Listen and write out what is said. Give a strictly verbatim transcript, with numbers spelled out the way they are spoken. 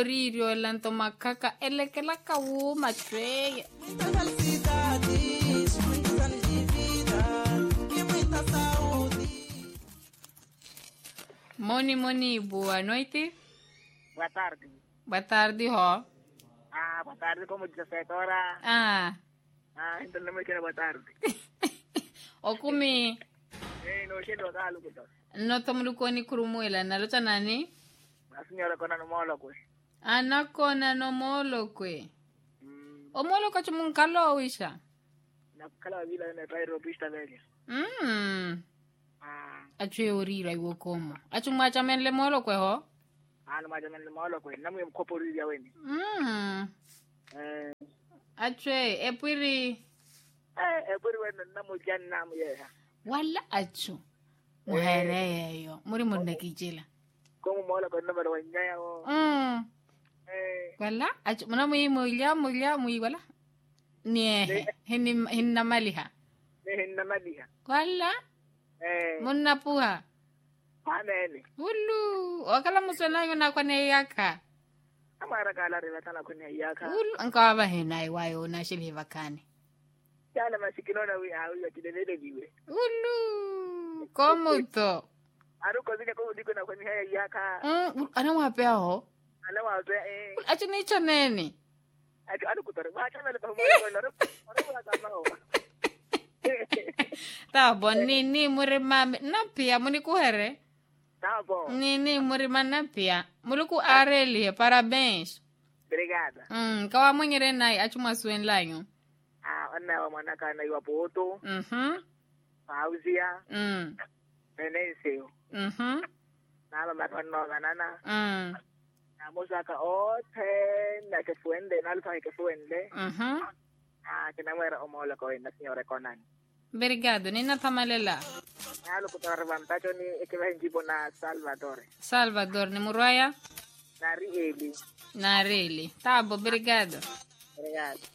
oririo elanto makaka elekela kawu matweye. Muitas felicidades, muitos anos de vida e muita saúde. Moni, Moni, boa noite. Boa tarde. Boa tarde, ó. Ah, boa tarde, como dezessete horas. Ah, Ah, então não me quero boa tarde. o kumi, Eh, no chelo galo kuto. no tomulukoni kurumuela, nalota nani? A senhora kona no molo pues. Anakona no molo kwe. Mm, O molo ka chumunkalo wisha. na kala vila na trairo pista velha. Mm. Ah, Achwe orira iwo komo. Achumwacha menle molo kwe ho? ah no maja men molo pues. Namu yem kopo ria weni. Mm. Eh, Achwe, epwiri. eh, e puri wen namu jan namu ye. Wala achu. Muhere yo. Muri munde kijila. Como molo kona baro wanya o. Mm. Eh, Wala achu. Muna mui muilya muilya mui wala. Nie. Hini hinna maliha. ne hinna maliha. Wala. Eh, Muna puha. panene. Ulu. Wakala musona yuna kwa ne yaka. Amara kala rela tana kunya yaka. Ulu. Ankawa ba hina iwayo na shili vakani. Yala masikino na wi au ya kidele diwe. Ulu. Como to? Aru ko zile ko diko na kunya yaka. Mm. Ana wapea ho? Ana wa eh. Achu ni choneni. Aduh, aduh, kutar. Macam mana tahu mana mana. Mana mana tak mahu. Tabo nini murima na pia muni kuhere. Tak apa. Nini murima na pia. Muluku areli parabéns. Obrigada. Mm, kawa mwenyere nai achuma suen lanyo. Ah, anda wa mana kana iwa poto. Mhm. Pauzia. Mm. Nenenseo. Mhm. Nala matano ganana. Mm. Na musaka ote na ke fuende na alfa ke fuende. Mhm. Ah, kina mera omola ko na señora Conan. Obrigado, nina tamalela. Nalo kutar vantajo ni ikiwa njibo na Salvador. Salvador ni muraya Na Rieli. na reli. Tabo, obrigado. Obrigado.